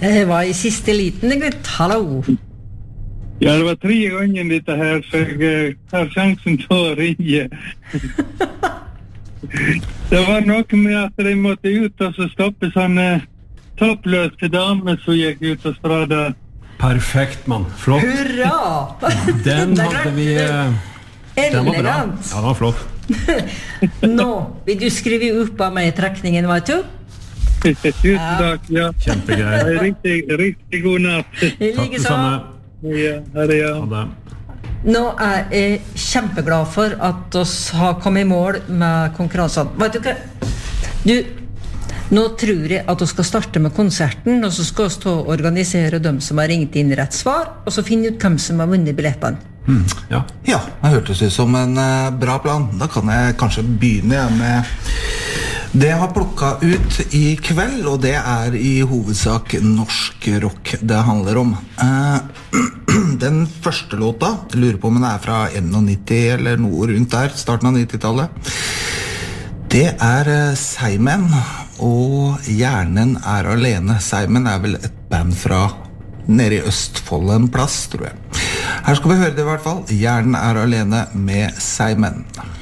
Det var I siste liten, gutt. Hallo. Ja, det var 3 gånger dette her, så jeg har sjansen til å ringe. Det var noe med at de måtte ut og så stoppe sånne toppløse damer som gikk ut og strada. Perfekt, mann. Flott. Hurra! Den hadde vi... Den var bra. Ja, den var flott. Nå vil du skrive opp av meg trekningen, vet du? Tusen takk, ja. Kjempegreier. Riktig god natt. Takk det samme. Ja, ha det. Ha det. Nå jeg kjempeglad for at oss har kommet I mål med konkurransen. Vet du hva? Nå tror jeg at vi skal starte med konserten, og så skal vi ta og organisere dem som har ringt inn rett svar, og så finne ut hvem som har vunnet billettene. Ja. Ja, det hørtes ut som en bra plan. Da kan jeg kanskje begynne med det jeg har plukket ut I kveld, og det I hovedsak norsk rock det handler om. Den første låta, jeg lurer på om den fra 91 eller noe rundt der, starten av 90-tallet. Det Seimen, og Hjernen alene. Seimen vel et band fra nede I Østfold en plass, tror jeg. Her skal vi høre det I hvert fall. Hjernen alene med Seimen.